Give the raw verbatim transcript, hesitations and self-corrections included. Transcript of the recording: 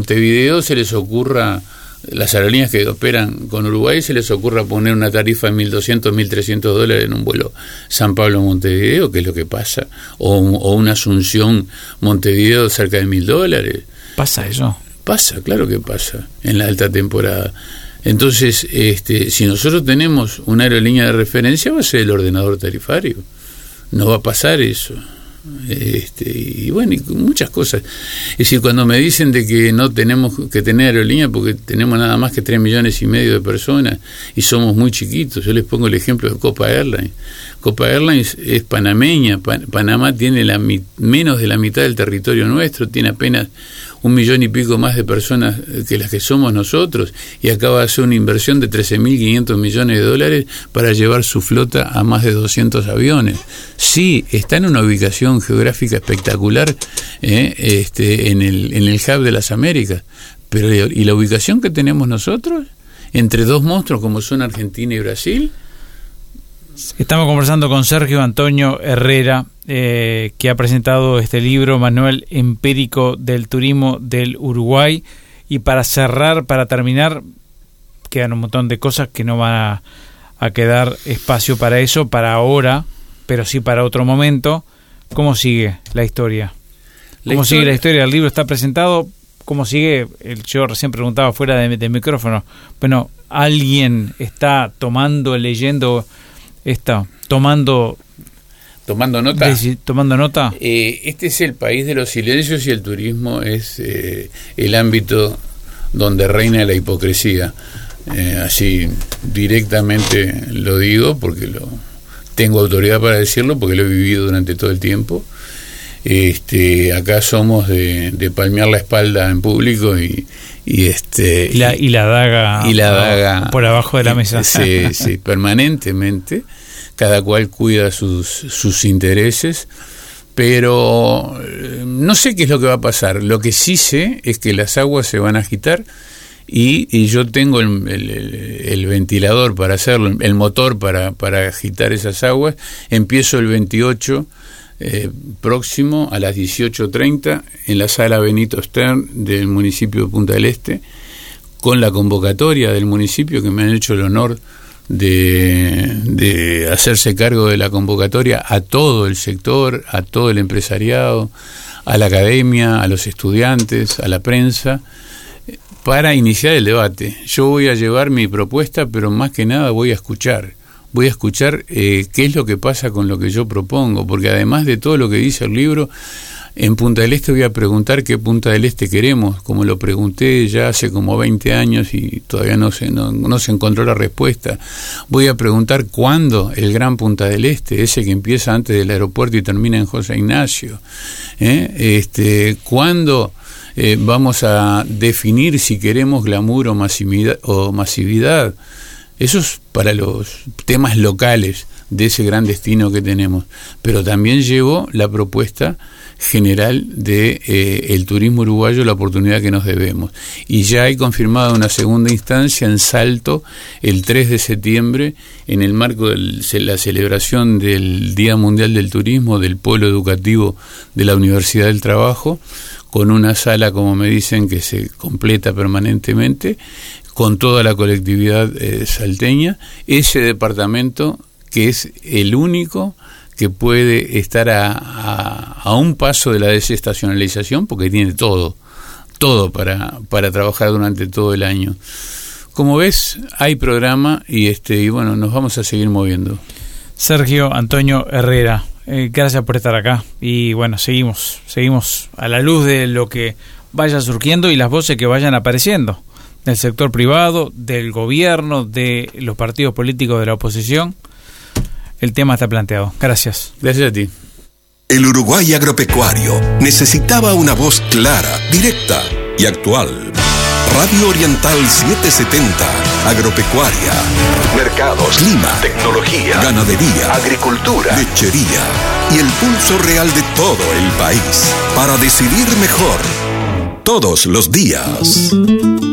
Montevideo se les ocurra, las aerolíneas que operan con Uruguay, se les ocurra poner una tarifa de mil doscientos, mil trescientos dólares en un vuelo San Pablo-Montevideo, que es lo que pasa, o, o una Asunción-Montevideo cerca de mil dólares. ¿Pasa eso? Pasa, claro que pasa, en la alta temporada. Entonces, este, si nosotros tenemos una aerolínea de referencia, va a ser el ordenador tarifario. No va a pasar eso. Este, y bueno, y muchas cosas. Es decir, cuando me dicen de que no tenemos que tener aerolínea porque tenemos nada más que tres millones y medio de personas y somos muy chiquitos, yo les pongo el ejemplo de Copa Airlines. Copa Airlines es panameña, Pan- Panamá tiene la mi- menos de la mitad del territorio nuestro, tiene apenas un millón y pico más de personas que las que somos nosotros, y acaba de hacer una inversión de trece mil quinientos millones de dólares para llevar su flota a más de doscientos aviones. Sí, está en una ubicación geográfica espectacular, eh, este, en el en el hub de las Américas, pero y la ubicación que tenemos nosotros entre dos monstruos como son Argentina y Brasil. Estamos conversando con Sergio Antonio Herrera, eh, que ha presentado este libro, Manual Empírico del Turismo del Uruguay. Y para cerrar, para terminar, quedan un montón de cosas que no van a, a quedar espacio para eso, para ahora, pero sí para otro momento. ¿Cómo sigue la historia? ¿Cómo la sigue historia? la historia? El libro está presentado. ¿Cómo sigue? El, yo recién preguntaba fuera de, de micrófono. Bueno, ¿alguien está tomando, leyendo... Está tomando tomando nota de, tomando nota eh, este es el país de los silencios y el turismo es eh, el ámbito donde reina la hipocresía, eh, así directamente lo digo porque lo tengo autoridad para decirlo porque lo he vivido durante todo el tiempo. Este, acá somos de, de palmear la espalda en público y y este y la, y la daga y la daga por abajo de la mesa. Sí, sí, permanentemente. Cada cual cuida sus sus intereses, pero no sé qué es lo que va a pasar. Lo que sí sé es que las aguas se van a agitar y, y yo tengo el, el, el ventilador para hacerlo, el motor para para agitar esas aguas. Empiezo el veintiocho Eh, próximo a las dieciocho treinta en la sala Benito Stern del municipio de Punta del Este, con la convocatoria del municipio, que me han hecho el honor de, de hacerse cargo de la convocatoria a todo el sector, a todo el empresariado, a la academia, a los estudiantes, a la prensa, para iniciar el debate. Yo voy a llevar mi propuesta, pero más que nada voy a escuchar. Voy a escuchar eh, qué es lo que pasa con lo que yo propongo, porque además de todo lo que dice el libro, en Punta del Este voy a preguntar qué Punta del Este queremos, como lo pregunté ya hace como veinte años y todavía no se, no, no se encontró la respuesta. Voy a preguntar cuándo el Gran Punta del Este, ese que empieza antes del aeropuerto y termina en José Ignacio, ¿eh? este, cuándo eh, vamos a definir si queremos glamour o masividad, o masividad. Eso es para los temas locales de ese gran destino que tenemos, pero también llevo la propuesta general de eh, el turismo uruguayo, la oportunidad que nos debemos, y ya hay confirmada una segunda instancia en Salto el tres de septiembre en el marco de la celebración del Día Mundial del Turismo del Polo Educativo de la Universidad del Trabajo, con una sala, como me dicen, que se completa permanentemente con toda la colectividad eh, salteña, ese departamento que es el único que puede estar a, a, a un paso de la desestacionalización, porque tiene todo, todo para, para trabajar durante todo el año. Como ves, hay programa y este y bueno, nos vamos a seguir moviendo. Sergio Antonio Herrera, eh, gracias por estar acá y bueno, seguimos, seguimos a la luz de lo que vaya surgiendo y las voces que vayan apareciendo del sector privado, del gobierno, de los partidos políticos de la oposición. El tema está planteado. Gracias. Gracias a ti. El Uruguay agropecuario necesitaba una voz clara, directa y actual. Radio Oriental setecientos setenta, agropecuaria, mercados, clima, tecnología, ganadería, agricultura, lechería y el pulso real de todo el país para decidir mejor todos los días.